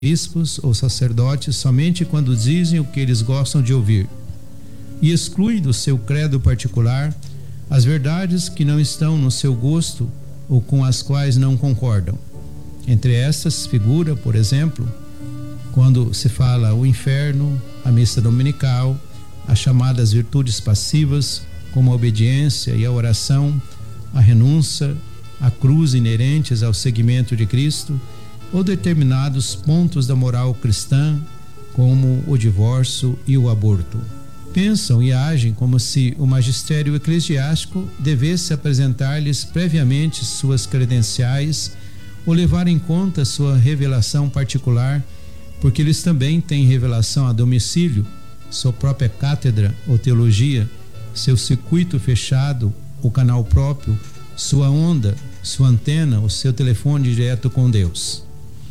bispos ou sacerdotes somente quando dizem o que eles gostam de ouvir e excluem do seu credo particular as verdades que não estão no seu gosto ou com as quais não concordam. Entre estas figura, por exemplo, quando se fala o inferno, a missa dominical, as chamadas virtudes passivas, como a obediência e a oração, a renúncia, a cruz inerentes ao seguimento de Cristo, ou determinados pontos da moral cristã, como o divórcio e o aborto. Pensam e agem como se o magistério eclesiástico devesse apresentar-lhes previamente suas credenciais ou levar em conta sua revelação particular, porque eles também têm revelação a domicílio, sua própria cátedra ou teologia, seu circuito fechado, o canal próprio, sua onda, sua antena, o seu telefone direto com Deus.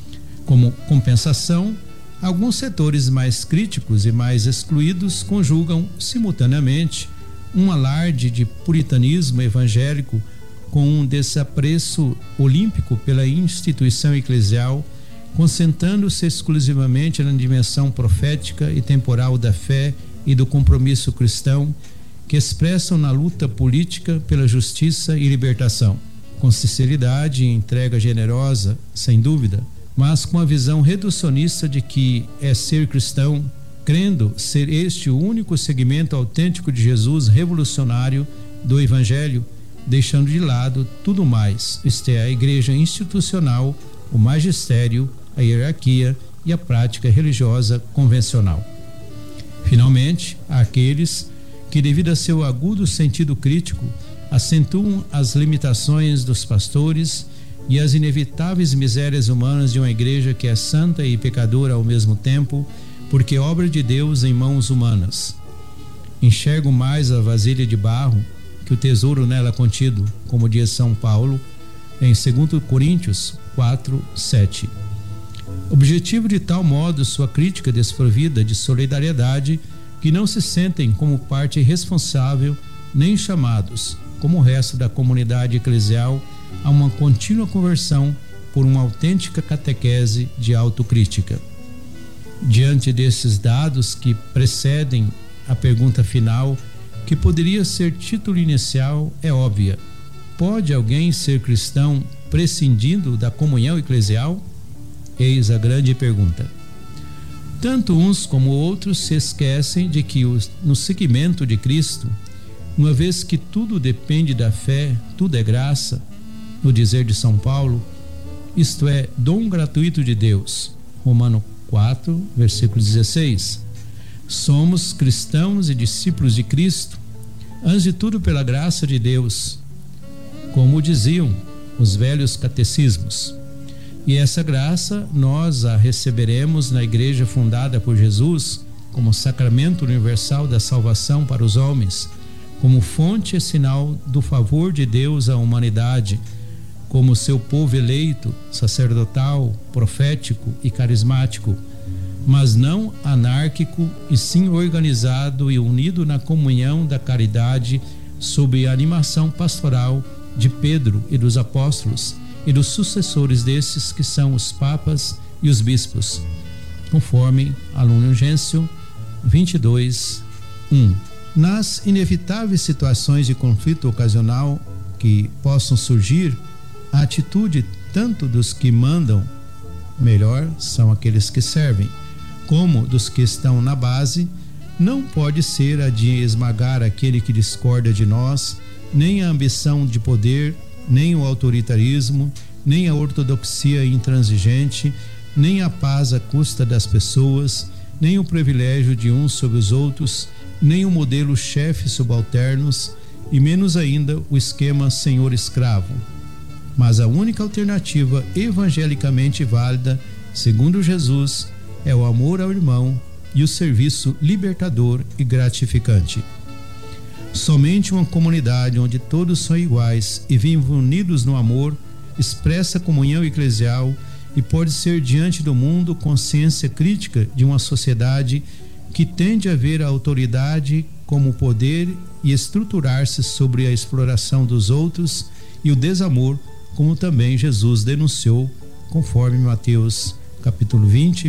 Como compensação, alguns setores mais críticos e mais excluídos conjugam simultaneamente um alarde de puritanismo evangélico com um desapreço olímpico pela instituição eclesial, concentrando-se exclusivamente na dimensão profética e temporal da fé e do compromisso cristão, que expressam na luta política pela justiça e libertação, com sinceridade e entrega generosa, sem dúvida, mas com a visão reducionista de que é ser cristão, crendo ser este o único segmento autêntico de Jesus revolucionário do Evangelho, deixando de lado tudo mais, isto é, a igreja institucional, o magistério, a hierarquia e a prática religiosa convencional. Finalmente, há aqueles que, devido a seu agudo sentido crítico, acentuam as limitações dos pastores e as inevitáveis misérias humanas de uma igreja que é santa e pecadora ao mesmo tempo, porque obra de Deus em mãos humanas. Enxergo mais a vasilha de barro que o tesouro nela contido, como diz São Paulo em 2 Coríntios 4:7. Objetivo de tal modo sua crítica desprovida de solidariedade que não se sentem como parte responsável nem chamados, como o resto da comunidade eclesial, a uma contínua conversão por uma autêntica catequese de autocrítica. Diante desses dados que precedem a pergunta final, que poderia ser título inicial, é óbvia. Pode alguém ser cristão prescindindo da comunhão eclesial? Eis a grande pergunta. Tanto uns como outros se esquecem de que no seguimento de Cristo, uma vez que tudo depende da fé, tudo é graça, no dizer de São Paulo, isto é, dom gratuito de Deus, Romanos 4, versículo 16. Somos cristãos e discípulos de Cristo, antes de tudo pela graça de Deus, como diziam os velhos catecismos. E essa graça nós a receberemos na igreja fundada por Jesus, como sacramento universal da salvação para os homens, como fonte e sinal do favor de Deus à humanidade, como seu povo eleito, sacerdotal, profético e carismático, mas não anárquico, e sim organizado e unido na comunhão da caridade sob a animação pastoral de Pedro e dos apóstolos e dos sucessores desses, que são os papas e os bispos, conforme Lumen Gentium 22:1. Nas inevitáveis situações de conflito ocasional que possam surgir, a atitude tanto dos que mandam, melhor, são aqueles que servem, como dos que estão na base, não pode ser a de esmagar aquele que discorda de nós, nem a ambição de poder, nem o autoritarismo, nem a ortodoxia intransigente, nem a paz à custa das pessoas, nem o privilégio de uns sobre os outros, nem o modelo chefe subalternos, e menos ainda o esquema senhor-escravo. Mas a única alternativa evangelicamente válida, segundo Jesus, é o amor ao irmão e o serviço libertador e gratificante. Somente uma comunidade onde todos são iguais e vivem unidos no amor expressa a comunhão eclesial e pode ser diante do mundo consciência crítica de uma sociedade que tende a ver a autoridade como poder e estruturar-se sobre a exploração dos outros e o desamor, como também Jesus denunciou, conforme Mateus capítulo 20,